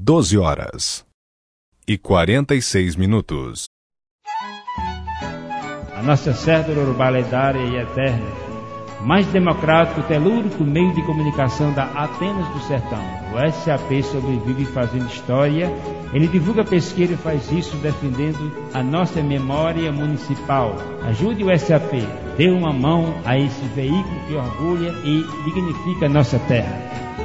12h46. A nossa cédula urbanidade e eterna, mais democrático e telúrico meio de comunicação da Atenas do Sertão. O SAP sobrevive fazendo história, ele divulga pesquisa e faz isso defendendo a nossa memória municipal. Ajude o SAP, dê uma mão a esse veículo que orgulha e dignifica a nossa terra.